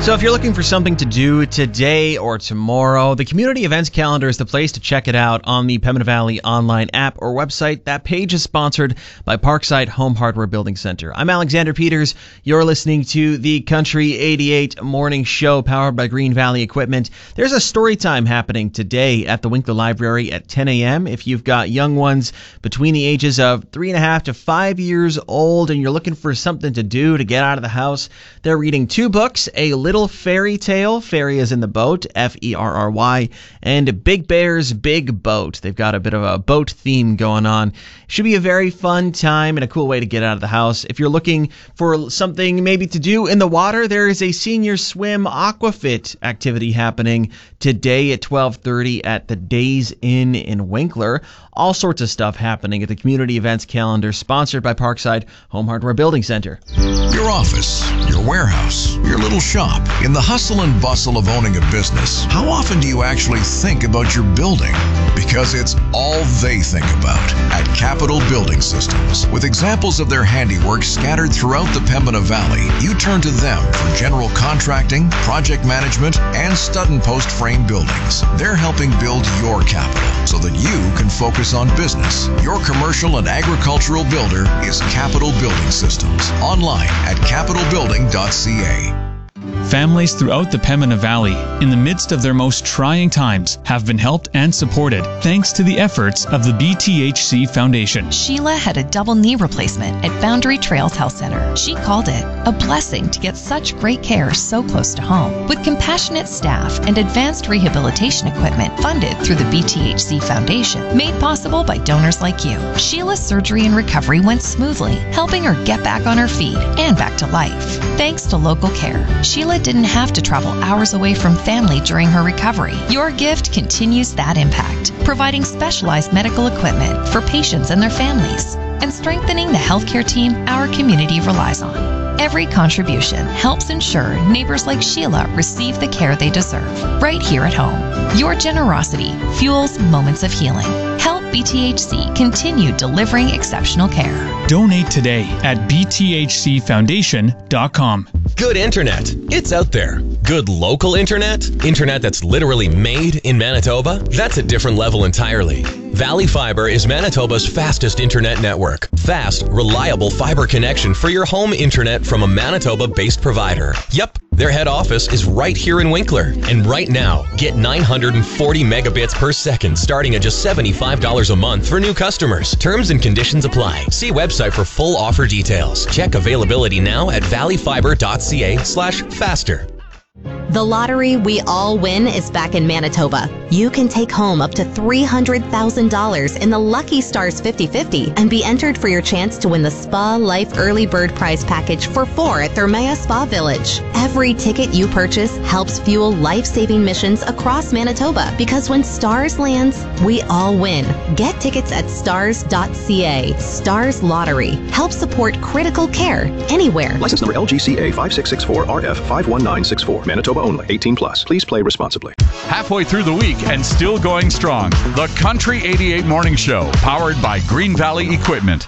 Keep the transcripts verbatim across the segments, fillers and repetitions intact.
So if you're looking for something to do today or tomorrow, the Community Events Calendar is the place to check it out on the Pembina Valley online app or website. That page is sponsored by Parkside Home Hardware Building Center. I'm Alexander Peters. You're listening to the Country eighty-eight Morning Show powered by Green Valley Equipment. There's a story time happening today at the Winkler Library at ten a.m. If you've got young ones between the ages of three and a half to five years old and you're looking for something to do to get out of the house, they're reading two books, a little Fairy Tale, fairy is in the boat, F E R R Y, and Big Bear's Big Boat. They've got a bit of a boat theme going on. Should be a very fun time and a cool way to get out of the house. If you're looking for something maybe to do in the water, there is a senior swim aquafit activity happening today at twelve thirty at the Days Inn in Winkler. All sorts of stuff happening at the Community Events Calendar, sponsored by Parkside Home Hardware Building Center. Your office, your warehouse, your little shop. In the hustle and bustle of owning a business, how often do you actually think about your building? Because it's all they think about at Capital Building Systems. With examples of their handiwork scattered throughout the Pembina Valley, you turn to them for general contracting, project management, and stud and post frame buildings. They're helping build your capital so that you can focus on business. Your commercial and agricultural builder is Capital Building Systems. Online at capital building dot c a. Families throughout the Pembina Valley, in the midst of their most trying times, have been helped and supported thanks to the efforts of the B T H C Foundation. Sheila had a double knee replacement at Boundary Trails Health Center. She called it a blessing to get such great care so close to home. With compassionate staff and advanced rehabilitation equipment funded through the B T H C Foundation, made possible by donors like you, Sheila's surgery and recovery went smoothly, helping her get back on her feet and back to life. Thanks to local care, Sheila didn't have to travel hours away from family during her recovery. Your gift continues that impact, providing specialized medical equipment for patients and their families, and strengthening the healthcare team our community relies on. Every contribution helps ensure neighbors like Sheila receive the care they deserve, right here at home. Your generosity fuels moments of healing. Help B T H C continue delivering exceptional care. Donate today at b t h c foundation dot com. Good internet. It's out there. Good local internet? Internet that's literally made in Manitoba? That's a different level entirely. Valley Fiber is Manitoba's fastest internet network. Fast, reliable fiber connection for your home internet from a Manitoba-based provider. Yep, their head office is right here in Winkler. And right now, get nine hundred forty megabits per second starting at just seventy-five dollars a month for new customers. Terms and conditions apply. See website for full offer details. Check availability now at valley fiber dot c a slash faster. The lottery we all win is back in Manitoba. You can take home up to three hundred thousand dollars in the Lucky Stars fifty fifty and be entered for your chance to win the Spa Life Early Bird Prize Package for four at Thermea Spa Village. Every ticket you purchase helps fuel life-saving missions across Manitoba, because when Stars lands, we all win. Get tickets at stars dot c a. Stars Lottery. Help support critical care anywhere. License number L G C A five six six four R F five one nine six four. Manitoba only. eighteen plus. Please play responsibly. Halfway through the week and still going strong. The Country eighty-eight Morning Show, powered by Green Valley Equipment.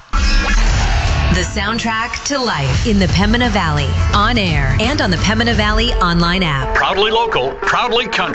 The soundtrack to life in the Pembina Valley. On air and on the Pembina Valley online app. Proudly local, proudly country.